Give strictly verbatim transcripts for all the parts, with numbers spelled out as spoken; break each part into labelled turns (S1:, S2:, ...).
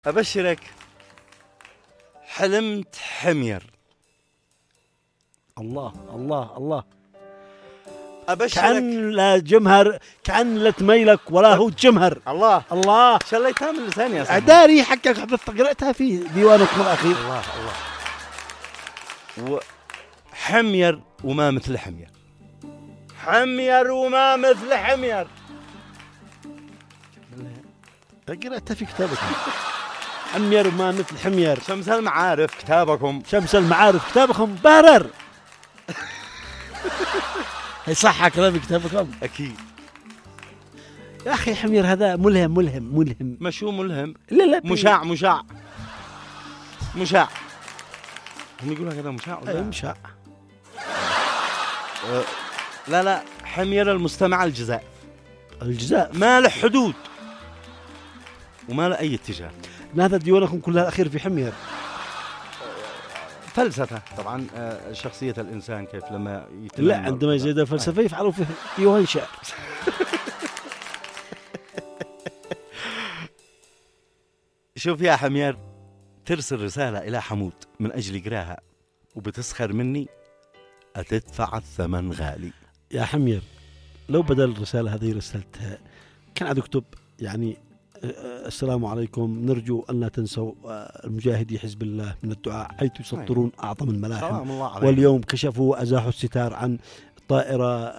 S1: أبشرك، حلمت حمير.
S2: الله الله الله.
S1: أبشرك
S2: كأن لا جمهر، كأن لا تميلك ولا هو جمهر.
S1: الله
S2: الله
S1: شليتها من لساني يا سيدي.
S2: أداري حقك حضرتك قرأتها في ديوانكم الأخير.
S1: الله الله. وحمير وما مثل حمير، حمير وما مثل حمير.
S2: قرأتها في كتابك. حمير وما مثل حمير.
S1: شمس المعارف كتابكم.
S2: شمس المعارف كتابكم بارر. هي صح كلام كتابكم
S1: أكيد
S2: يا أخي. حمير هذا ملهم ملهم ملهم.
S1: مشو ملهم؟
S2: لا لا
S1: مشاع مشاع مشاع. هم يقولوا هكذا مشاع ولا
S2: أي مشاع؟
S1: أه لا لا، حمير المستمع الجزاء.
S2: الجزاء
S1: ما له حدود وما له أي اتجاه.
S2: هذا ديوانكم كلها الأخير في حمير.
S1: فلسفة طبعا. أه شخصية الإنسان كيف لما يتم.
S2: لا، عندما يزيد الفلسفة يفعلوا فيه ديوان شعر.
S1: شوف يا حمير، ترسل رسالة إلى حمود من أجل قراها وبتسخر مني، أتدفع الثمن غالي.
S2: يا حمير، لو بدل الرسالة هذه رسلتها كان عاد اكتب يعني السلام عليكم، نرجو أن لا تنسوا المجاهدي حزب الله من الدعاء حيث يسطرون أعظم الملاحم، واليوم كشفوا وأزاحوا الستار عن طائرة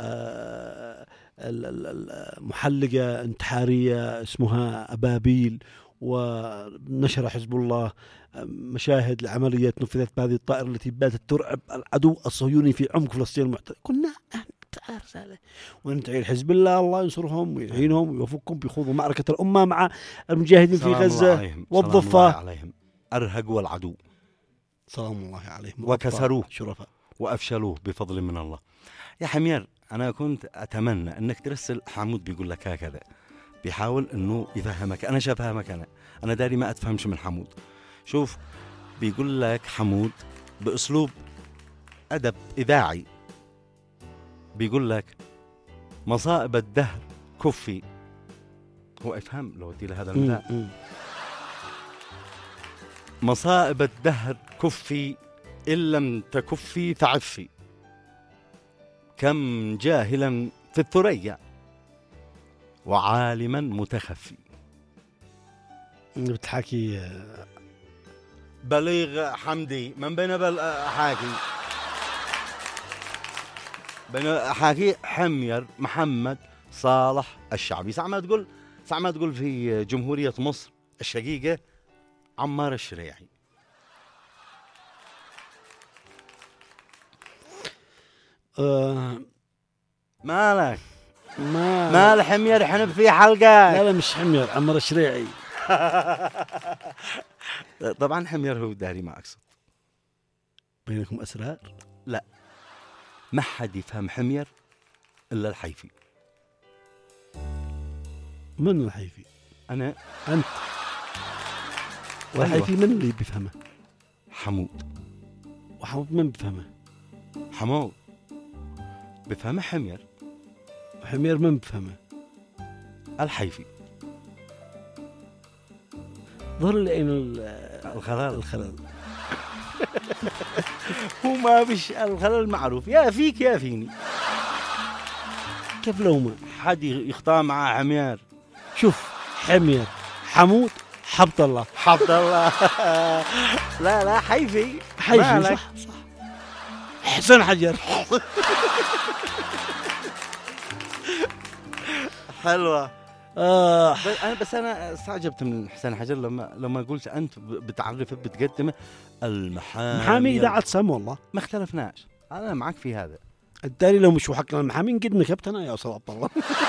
S2: محلقة انتحارية اسمها أبابيل، ونشر حزب الله مشاهد لعملية نفذت بهذه الطائرة التي باتت ترعب العدو الصهيوني في عمق فلسطين المحتلة. كنا رسالة وندعي حزب الله الله ينصرهم ويعينهم ويوفقكم بيخوضوا معركة الأمة مع المجاهدين في غزة والضفة.
S1: عليهم أرهقوا العدو
S2: سلام الله عليهم
S1: وكسروه
S2: شرفاء
S1: وأفشلوه بفضل من الله. يا حمير، أنا كنت أتمنى أنك ترسل حمود بيقول لك هكذا، بيحاول أنه يفهمك. أنا شايف فهمك. أنا أنا داري ما أتفهمش من حمود. شوف، بيقول لك حمود بأسلوب أدب إذاعي، بيقول لك مصائب الدهر كفي. هو افهم لو ودي له هذا المثال. مصائب الدهر كفي إن لم تكفي تعفي، كم جاهلا في الثريا وعالما متخفي.
S2: بتحكي
S1: بليغ حمدي من بين بل حاكي بين حاكي حمير محمد صالح الشعبي. ساعة ما تقول ساعة ما تقول في جمهورية مصر الشقيقة عمار الشريعي.
S2: أه
S1: مالك
S2: ما
S1: مال حمير حنب في حلقة.
S2: لا لا مش حمير، عمار الشريعي.
S1: طبعا حمير هو داري ما أقصد.
S2: بينكم أسرار؟
S1: لا، ما حد يفهم حمير إلا الحيفي.
S2: من الحيفي؟
S1: أنا.
S2: أنت. والحيفي من اللي بيفهمه؟
S1: حمود.
S2: وحمود من بيفهمه؟
S1: حمود بفهمه حمير.
S2: وحمير من بيفهمه؟
S1: الحيفي.
S2: ظهر لي أين
S1: الخلال.
S2: الخلال.
S1: هو ما بش الخلال معروف، يا فيك يا فيني.
S2: كيف لو ما
S1: حد يخطأ مع حمير؟
S2: شوف، حمير حمود حبط الله
S1: حبط الله. لا لا، حيفي
S2: حيفي صح صح. حسن حجر.
S1: حلوة.
S2: آه.
S1: بس أنا بس أنا استعجبت من حسين حجر لما لما قلت أنت بتعرفه بتقدمه المحامي.
S2: محامي إذاعة سم والله
S1: ما اختلفناش، أنا معك في هذا.
S2: الداري لو مش حقنا المحامي قد نكبت أنا يا أستاذ عبد الله.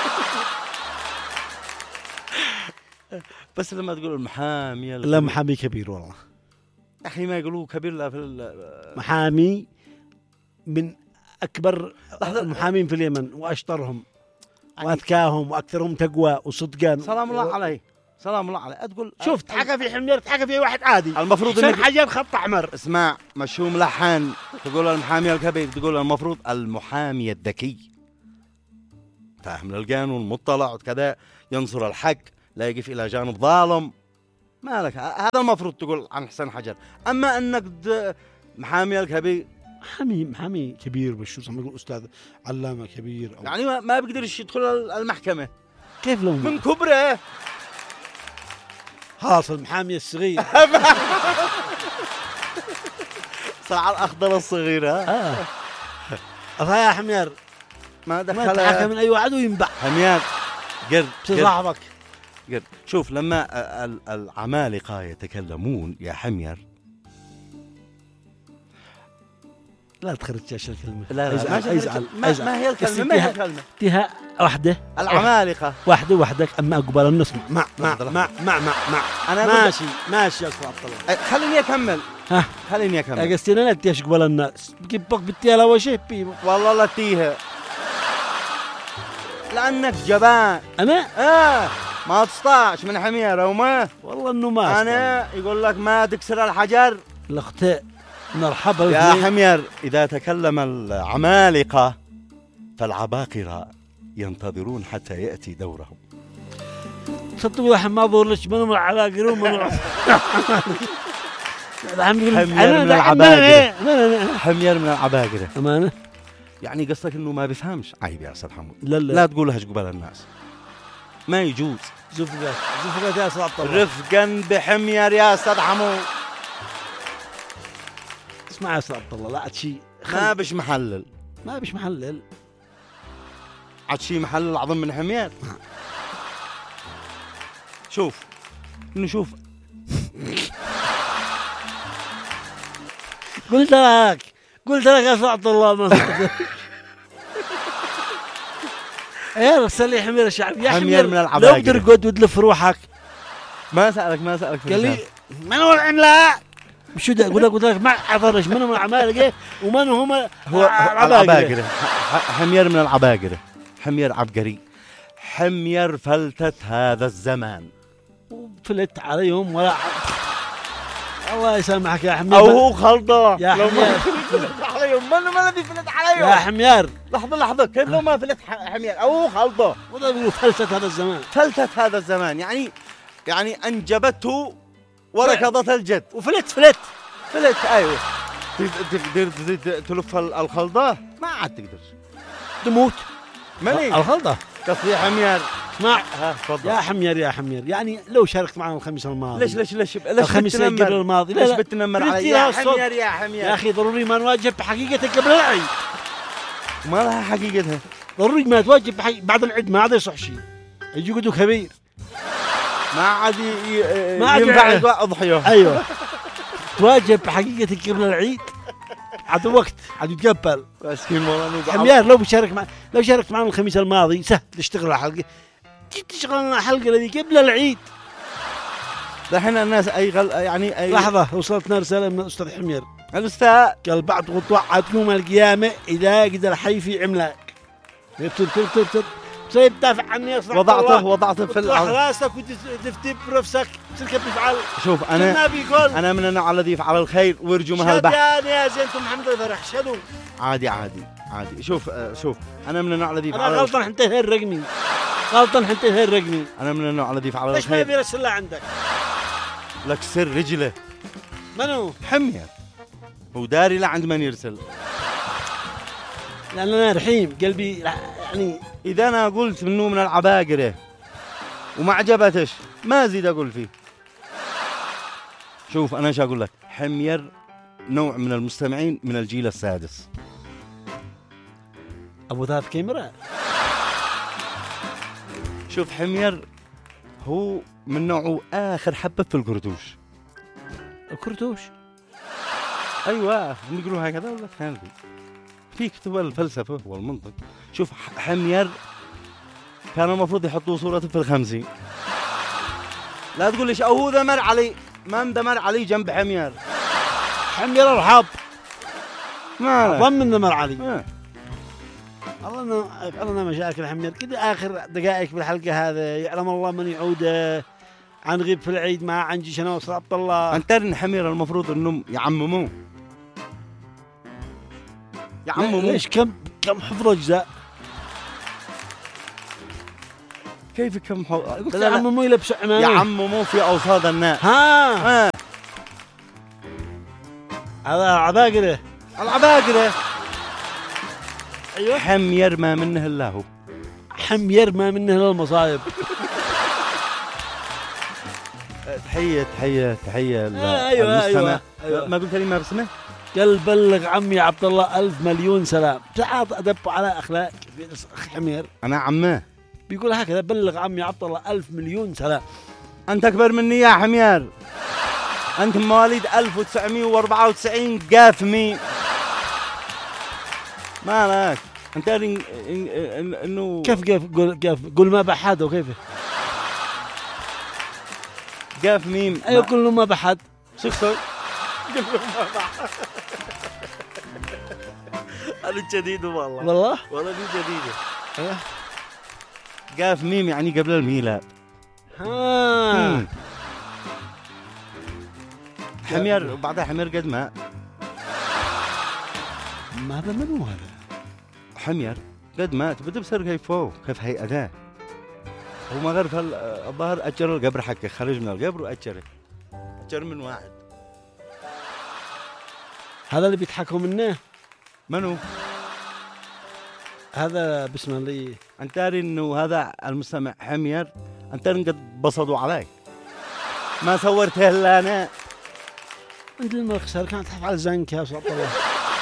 S1: بس لما تقول المحامي
S2: لا، محامي كبير والله.
S1: أخي ما يقولوا كبير لا في
S2: محامي من أكبر المحامين في اليمن وأشطرهم وأذكاهم وأكثرهم تقوى وصدقا.
S1: سلام الله عليه سلام الله عليه. تقول
S2: شوف تحكى في حمير تحكى في واحد عادي.
S1: المفروض
S2: إنك حجر خط أحمر.
S1: اسمع، مشو ملحن تقول المحامي الكبير، تقول المفروض المحامي الذكي فاهم للقانون مطلع وكذا، ينصر الحق لا يقف إلى جانب ظالم. مالك، هذا المفروض تقول عن حسين حجر. اما انك محامي الكبير،
S2: محامي محامي كبير بشو زي ما يقول استاذ علامه كبير أو
S1: يعني ما بيقدرش يدخل المحكمه
S2: كيف لو
S1: من كبره.
S2: خلاص المحامي الصغير
S1: صار على الاخضر الصغير. ها
S2: اه يا حمير
S1: ما
S2: ما
S1: دخل
S2: تحكم من اي واحد وينبع
S1: حمير قرد
S2: صاحبك.
S1: قرد. شوف لما العمالقه يتكلمون يا حمير،
S2: لا تخرج ايش الكلمه.
S1: لا لا
S2: يزعل
S1: ما,
S2: يزعل
S1: ما,
S2: يزعل.
S1: ما هي الكلمه، ما هي الكلمه
S2: تها واحده
S1: العمالقه
S2: واحده وحدك. اما قبل النص مع مع مع مع مع مع
S1: انا
S2: ماشي ماشي يا استاذ عبد الله.
S1: خليني اكمل
S2: ها
S1: خليني اكمل.
S2: قصدي انا تيش قبل الناس بجيبك بتيها لو شيء بي
S1: والله لا تيها لانك جبان.
S2: انا
S1: اه ما تسطعش من حميره وما
S2: والله انه ما
S1: انا يقول لك ما تكسر الحجر.
S2: الاخطاء مرحبا
S1: يا حمير، اذا تكلم العمالقه فالعباقره ينتظرون حتى ياتي دورهم.
S2: صدق واحد ما ظهرلش منهم العباقرة ومنهم
S1: حمير من العباقرة. حمير من العباقرة
S2: أمانة.
S1: يعني قصدك إنه ما بيفهمش؟ عيب يا أستاذ حمود.
S2: لا لا
S1: لا تقولها قبل الناس، ما يجوز.
S2: زفقات زفقات يا أستاذ عبد الله.
S1: رفقا بحمير يا أستاذ حمود.
S2: اسمع يا أستاذ عبد الله، لا عاد شيء
S1: ما بش محلل،
S2: ما بش محلل،
S1: عاد شيء محلل أعظم من حمير. شوف نشوف
S2: قلت لك قلت لك يا عبد الله ما يا رسل لي حمير الشعب يا
S1: حمير من العباقرة.
S2: لو ترقد وتلف روحك.
S1: ما سألك ما سألك
S2: قال لي من هو العملاق؟ شو ده؟ قلت لك قلت لك ما أعرفش من هم العمالقة ومن هم
S1: هو العباقرة. حمير من العباقرة، حمير عبقري، حمير فلتت هذا الزمان.
S2: فلت عليهم ولا الله يسامحك يا حمير.
S1: او هو خلطه
S2: يا
S1: لو
S2: حمير.
S1: ما فلت عليهم. من ما الذي فلت عليهم
S2: يا حمير؟
S1: لحظه لحظه، كيف لو ما فلت حمير؟ او هو خلطه.
S2: وده بيقولوا فلتت هذا الزمان.
S1: فلتت هذا الزمان يعني يعني انجبته وركضت الجد
S2: وفلت فلت
S1: فلت. ايوه تقدر تزيد تلف الخلطه ما عاد تقدر
S2: تموت.
S1: ماني
S2: الخلطه
S1: قصدي حمير.
S2: اسمع
S1: ها تفضل
S2: يا حمير يا حمير، يعني لو شاركت معنا الخميس الماضي.
S1: ليش ليش ليش ليش
S2: الخميس اللي قبل الماضي؟
S1: ليش بتنمر علي يا حمير يا حمير؟
S2: يا اخي ضروري ما نواجه بحقيقتك قبل العيد.
S1: ما لها حقيقتها.
S2: ضروري ما تواجه بحقيقة بعد العيد، ما عاد يصح شيء. يجي يقولوا كبير
S1: ما عاد
S2: ما عاد
S1: ينفع اضحيه.
S2: ايوه تواجه بحقيقتك قبل العيد. عاد وقت عاد يتقبل.
S1: مسكين والله.
S2: حمير لو بشارك مع لو شاركت معنا الخميس الماضي سهل تشتغل الحلقه، تشتغل الحلقه الذي قبل العيد.
S1: الحين الناس اي غل يعني اي
S2: لحظه وصلتنا رساله من الاستاذ حمير.
S1: الاستاذ
S2: قال بعد وتوعد يوم القيامه اذا قدر حي في عملاق. تب تب تب تب طيب دافع عني يا صاحبي.
S1: وضعته وضعته في
S2: الارض راسك وتفتي بنفسك تركب يفعل.
S1: شوف انا انا من النوع الذي يفعل الخير ويرجو مها البحر.
S2: شهد يا زينتم محمد الفرح شهدوا.
S1: عادي عادي عادي. شوف شوف انا من النوع الذي يفعل.
S2: انا غلطان حتى هي الرقمي غلطان حتى هي الرقمي.
S1: انا من النوع الذي يفعل الخير.
S2: ليش ما يبي يرسل عندك؟
S1: لك سر رجله.
S2: منو؟
S1: حمير هو داري لعند من يرسل.
S2: لأن أنا رحيم قلبي يعني.
S1: إذا أنا قلت منه من العباقرة وما عجبتش ما زيد أقول فيه. شوف أنا شو أقول لك، حمير نوع من المستمعين من الجيل السادس.
S2: أبو ثلاث كاميرا.
S1: شوف حمير هو من نوعه آخر حبة في الكرتوش.
S2: الكرتوش؟
S1: أيوة هم يقولوا هكذا ولا ثاني في كتب الفلسفة والمنطق. شوف حمير كان المفروض يحطوا صورته في الخمسين. لا تقول ليش أو هو دمر علي، ما دمر علي جنب حمير.
S2: حمير أرحب
S1: ما
S2: ضمن دمر علي.
S1: آه.
S2: الله فعلنا مشاكل حمير كده. آخر دقائق بالحلقة هذا يعلم الله من يعود عن غيب في العيد مع عن جيش أنا وصل عبد الله.
S1: أنت إن حمير المفروض إنهم يعمموه يعمموه.
S2: ليش كم كم حفظ أجزاء؟
S1: كيف كم حو...
S2: قلت يا عم مو يلبسوا عمامة
S1: يا عم مو في أوساط الناس.
S2: ها
S1: ها
S2: هذا عباقرة
S1: العباقرة.
S2: أيوة
S1: حمير ما منه إلا هو.
S2: حمير ما منه إلا المصايب.
S1: تحية تحية تحية
S2: آه أيوة أيوة, أيوة.
S1: ما قلت لي ما باسمه؟
S2: قال بلغ عمي عبد الله ألف مليون سلام. تعال أدب على أخلاق حمير.
S1: أنا عمه
S2: بيقول هكذا بلغ عمي عبد الله ألف مليون سلام.
S1: أنت أكبر مني يا حمير. أنت مواليد ألف وتسعمية وأربعة وتسعين قاف مين مالك أنت إن إن إنه
S2: كيف كيف قول كيف قول ما بحد وكيف
S1: قاف ميم.
S2: أيوة قول له ما بحد.
S1: شفتوا قول له ما بحد. هذا جديد والله
S2: والله
S1: والله دي جديدة. أه؟ قاف ميم يعني قبل الميلاد.
S2: ها
S1: حمير وبعدها حمير قد ما
S2: ما هذا منو هذا
S1: حمير قد مات بده بصير كيف هو كيف هيئته. هو ما غير الظاهر أجر القبر حقه خرج من القبر وأجره أجر من واحد.
S2: هذا اللي بيضحكوا منه
S1: منو
S2: هذا بسم الله.
S1: أنت تاري إنه هذا المستمع حمير. أنت قد بصدوا عليك ما صورته إلا أنا.
S2: أنت المخسر كانت تحف على الزنك يا صوت الله.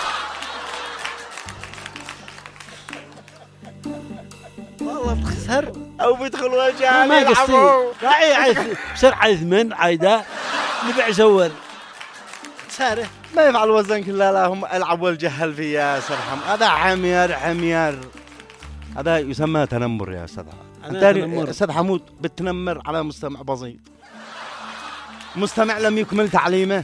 S2: والله بتخسر
S1: أو بيدخل وجهه
S2: ما قصدي راعي عايز بصير عايز من عايدة نبيع زور خسارة
S1: ما يفعل وزنك إلا لا هم ألعب والجهل في يا سرحم. هذا حمير حمير هذا يسمى تنمر يا أستاذ. أنت أستاذ حمود بتنمر على مستمع بسيط مستمع لم يكمل تعليمه.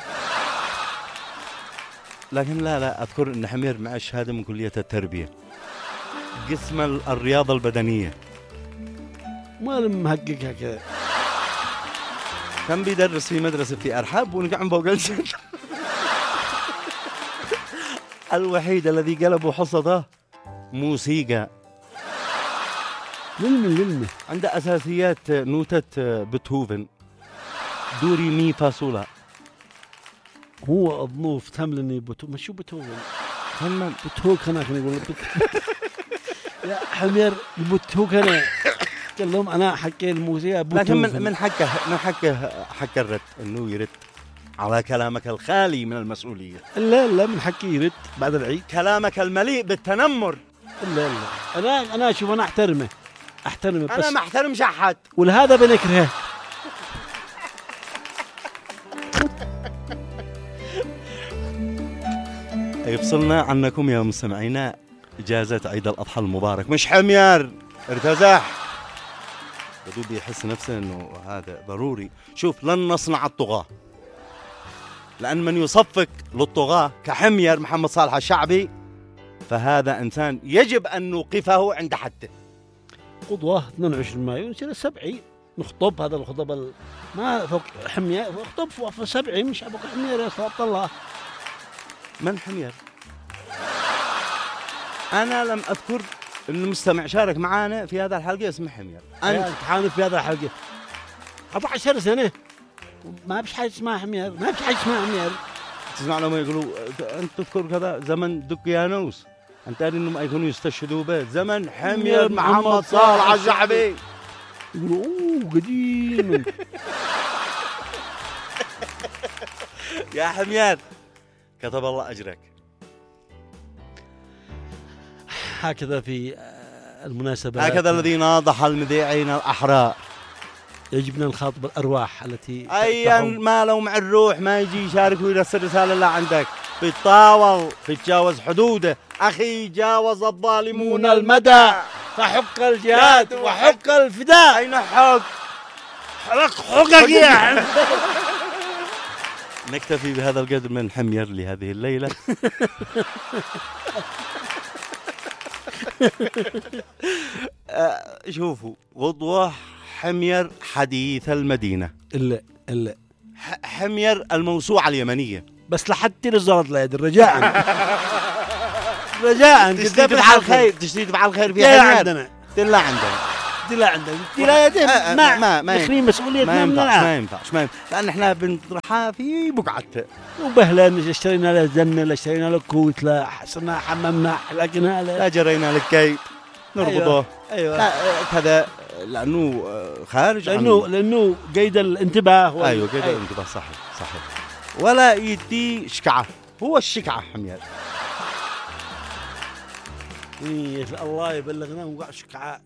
S1: لكن لا لا أذكر أن حمير مع الشهادة من كلية التربية قسم الرياضة البدنية.
S2: ما مهققها كذا.
S1: كان بيدرس في مدرسة في أرحاب ونقعد فوق الجدر. الوحيد الذي قلبوا حصته موسيقى.
S2: للمي للمي
S1: عنده أساسيات نوتة بيتهوفن دوري مي فاصولا.
S2: هو الضنوف تملني بتو ما شو بتهوفن
S1: هم
S2: بتهوك هناك يقول بت... يا حمير بتهوك أنا قال لهم أنا حكي الموسيقى
S1: لكن من من حكه من حكه حكى الرد إنه يرد على كلامك الخالي من المسؤولية.
S2: لا لا من حكي يرد بعد العيد
S1: كلامك المليء بالتنمر.
S2: لا لا أنا أنا أشوف أنا أحترمه أحترمه بس
S1: أنا ما أحترمش أحد
S2: ولهذا بنكرهه.
S1: يفصلنا عنكم يا مستمعينا إجازة عيد الأضحى المبارك. مش حمير ارتزح بدو بيحس نفسه إنه هذا ضروري. شوف لن نصنع الطغاة لأن من يصفق للطغاة كحمير محمد صالح الشعبي فهذا إنسان يجب أن نوقفه عند حده.
S2: قدوة اثنين وعشرين مايو نصير السبعين نخطب هذا الخطب ال... ما فوق حمير نخطب فوق السبعين مش أبوك حمير يا صلاة الله.
S1: من حمير؟ أنا لم أذكر أن المستمع شارك معانا في هذا الحلقة اسمه حمير.
S2: أنت تحانف في هذا الحلقة أربع عشر سنة ما بش حاجة اسمها حمير ما بش حاجة اسمها حمير.
S1: تسمع لهم يقولوا أنت تذكر كذا زمن دقيانوس أنت أنهم يكونوا يستشهدوا به زمن حمير محمد صالح الشعبي
S2: يقولوا أوه قديم.
S1: يا حمير كتب الله أجرك.
S2: هكذا في المناسبة
S1: هكذا الذي ناضح المذيعين الأحرار
S2: يجبنا نخاطب الأرواح التي
S1: أيا ما لو مع الروح ما يجي يشارك ويرسل رسالة لا عندك بيتطاول بيتجاوز حدوده. أخي جاوز الظالمون المدى
S2: فحق الجهاد وحق الفداء.
S1: أين حق
S2: حق حقك يا
S1: نكتفي بهذا القدر من حمير لهذه الليلة. شوفوا وضوح حمير حديث المدينة
S2: إلا إلا
S1: حمير الموسوعة اليمنية
S2: بس لحتى للزرد لا يد رجاء رجاء
S1: تشتي تفعل خير تشتي تفعل خير في حمير
S2: عندنا
S1: تلا عندنا
S2: دي لا عندك دي لا يدين
S1: آه،
S2: ما
S1: ما- ما
S2: يخلين مسؤولية
S1: ما
S2: ما
S1: ينفعش
S2: مننا
S1: ما ينفعش ما ينفعش لأن إحنا بنطرحها في بقعته.
S2: وبهلا اشترينا له زنة لا اشترينا له كوت لا حسنا حممنا حلقنا له
S1: لا جرينا للكي نربطه
S2: ايوه
S1: لا آه، كذا لأنه آه، خارج عن-
S2: لانه لانه قيد الانتباه وال-
S1: ايوه كده
S2: أيوة.
S1: انتباه صحيح صحيح. ولا يدي شكعه، هو الشكعه حمير.
S2: إيه، الله يبلغنا وقع شكعاء.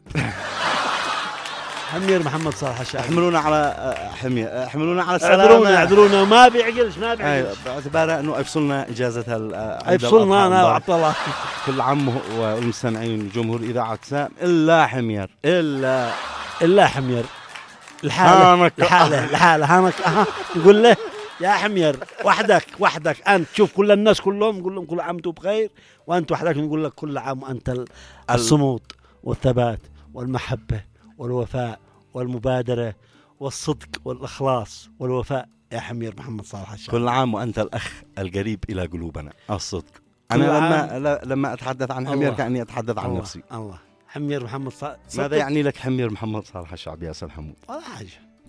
S2: حمير محمد صالح الشاعري
S1: احملونا على آه، حمير آه، احملونا على
S2: اعذرونا
S1: السلامه.
S2: اعذرونا ما بيعقلش ما بيعقلش
S1: ايوه باعتبار انه افصلنا اجازه ال- آه، عيد
S2: يفصلنا
S1: الأضحى
S2: انا
S1: المبارك.
S2: وعبد الله
S1: كل عام والمستمعين جمهور اذاعه سام الا حمير الا
S2: الا حمير الحالة
S1: هانك.
S2: الحالة الحالة هانك أها نقول له يا حمير وحدك وحدك أنت شوف كل الناس كلهم نقول لهم كل عام وانتم بخير وأنت وحدك نقول لك كل عام وأنت ال- الصمود والثبات والمحبة والوفاء والمبادرة والصدق والإخلاص والوفاء يا حمير محمد صالح الشاعري.
S1: كل عام وانت الاخ القريب الى قلوبنا الصدق.
S2: كل
S1: انا لما
S2: عام.
S1: ل- لما اتحدث عن حمير
S2: الله.
S1: كاني اتحدث عن
S2: الله
S1: نفسي.
S2: الله حمير محمد صالح
S1: ماذا يعني لك حمير محمد صالح الشعبي يا استاذ حمود؟
S2: ولا حاجة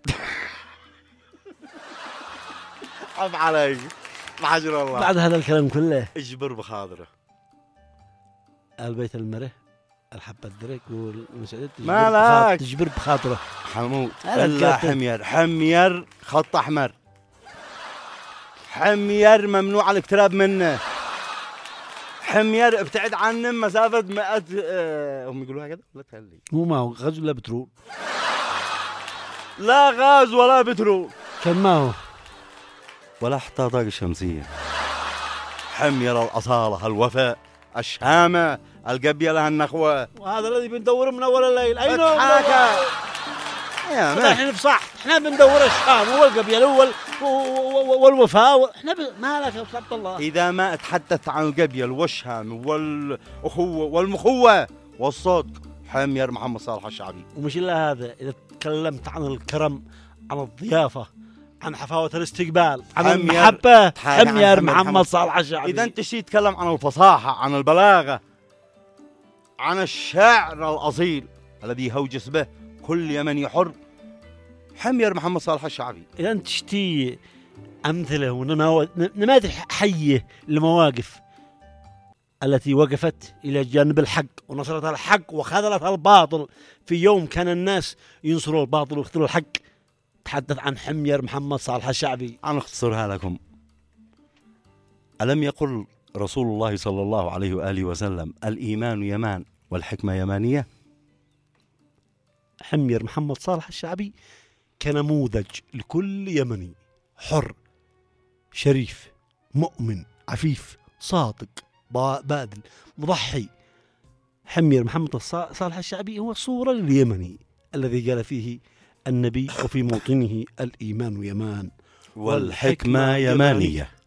S1: عف علي الحجر الله
S2: بعد هذا الكلام كله
S1: اجبر بخاطره.
S2: البيت المره الحبة الدرك والمسعدة
S1: ما لك.
S2: تجبر بخاطره
S1: حمود
S2: أنا
S1: الا
S2: تقاتل.
S1: حمير حمير خط احمر. حمير ممنوع الاقتراب منه. حمير ابتعد عنه مسافة مئة آه، هم يقولوها كذا ولا تهلي؟
S2: مو ما هو غاز ولا بترول
S1: لا غاز ولا بترول
S2: كان ما هو
S1: ولا حتى طاقة شمسية. حمير الأصالة الوفاء الشهامة القبيلة لها النخوة.
S2: وهذا الذي بندور من اول الليل اين هو
S1: اضحاك يا
S2: بندور؟
S1: ما
S2: احنا بصح احنا بندور الشام والقبيله وال والوفاء احنا ب... ما لك يا أستاذ عبد الله
S1: إذا ما أتحدث عن القبيل والشهامة والأخوة والمخوة والصدق حمير محمد صالح الشعبي.
S2: ومش الا هذا اذا تكلمت عن الكرم عن الضيافه عن حفاوه الاستقبال عن
S1: حمير.
S2: المحبه
S1: تحاكى عن
S2: حمير
S1: حمير
S2: محمد
S1: محمد.
S2: صالح الشعبي.
S1: إذا أنت شي تتكلم عن الفصاحة عن البلاغة عن الشعر الأصيل الذي يهوجس به كل يمني حر حمير محمد صالح الشعبي.
S2: إذا أنت تشتي أمثلة ونماذج حية لمواقف التي وقفت إلى جانب الحق ونصرت الحق وخذلت الباطل في يوم كان الناس ينصروا الباطل ويقتلوا الحق، تحدث عن حمير محمد صالح الشعبي.
S1: أنا أختصرها لكم. ألم يقل رسول الله صلى الله عليه وآله وسلم الإيمان يمان والحكمة يمانية؟
S2: حمير محمد صالح الشعبي كنموذج لكل يمني حر شريف مؤمن عفيف صادق باذل مضحي. حمير محمد صالح الشعبي هو صورة لليمني الذي قال فيه النبي وفي موطنه الإيمان يمان
S1: والحكمة يمانية.